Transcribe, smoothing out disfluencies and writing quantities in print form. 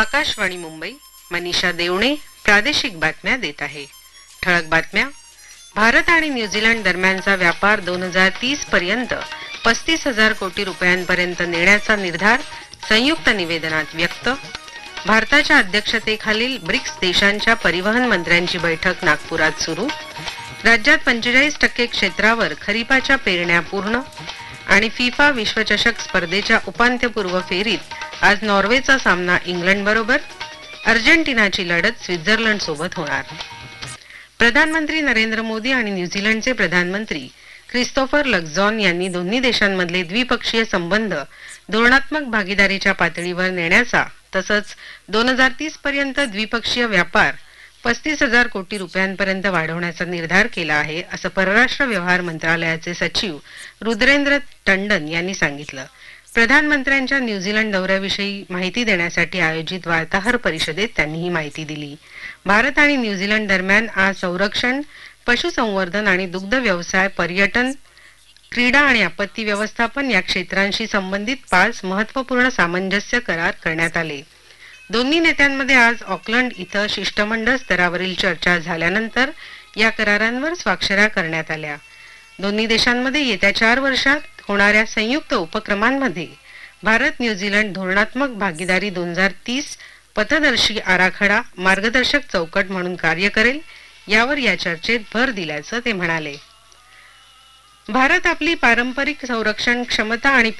आकाशवाणी मुंबई. मनीषा देवणे प्रादेशिक बातम्या देत आहे. ठळक बातम्या. भारत आणि न्यूझीलंड दरम्यानचा व्यापार 2030 पर्यंत 35,000 कोटी रुपयांपर्यंत नेण्याचा निर्धार संयुक्त निवेदनात व्यक्त. भारताच्या अध्यक्षतेखालील ब्रिक्स देशांच्या परिवहन मंत्र्यांची बैठक नागपुरात सुरू. राज्यात 45% क्षेत्रावर खरीपाच्या पेरण्या पूर्ण. आणि फिफा विश्वचषक स्पर्धेच्या उपांत्यपूर्व फेरीत आज नॉर्वेचा सामना इंग्लंड बरोबर. अर्जेंटिनाची लढत स्वित्झर्लंड सोबत होणार. प्रधानमंत्री नरेंद्र मोदी आणि न्यूझीलंडचे प्रधानमंत्री क्रिस्तोफर लक्झॉन यांनी दोन्ही देशांमधले द्विपक्षीय संबंध धोरणात्मक भागीदारीच्या पातळीवर नेण्याचा तसंच 2030 पर्यंत द्विपक्षीय व्यापार 35,000 कोटी रुपयांपर्यंत वाढवण्याचा निर्धार केला आहे, असं परराष्ट्र व्यवहार मंत्रालयाचे सचिव रुद्रेंद्र टंडन यांनी सांगितलं. प्रधानमंत्र्यांच्या न्यूझीलंड दौऱ्याविषयी माहिती देण्यासाठी आयोजित वार्ताहर परिषदेत त्यांनी ही माहिती दिली. भारत आणि न्यूझीलंड दरम्यान आज संरक्षण, पशुसंवर्धन आणि दुग्ध व्यवसाय, पर्यटन, क्रीडा आणि आपत्ती व्यवस्थापन या क्षेत्रांशी संबंधित 5 महत्त्वपूर्ण सामंजस्य करार करण्यात आले. दोन्ही नेत्यांमध्ये आज ऑकलंड इथं शिष्टमंडळ स्तरावरील चर्चा झाल्यानंतर या करारांवर स्वाक्षऱ्या करण्यात आल्या. दोन्ही देशांमध्ये येत्या 4 वर्षात होणाऱ्या संयुक्त उपक्रमांमध्ये भारत न्यूझीलंड धोरणात्मक भागीदारी 2030 पथदर्शी आराखडा मार्गदर्शक चौकट म्हणून कार्य करेल, यावर या चर्चेत भर दिल्याचं ते म्हणाले. भारत आपली पारंपरिक संरक्षण क्षमता आणि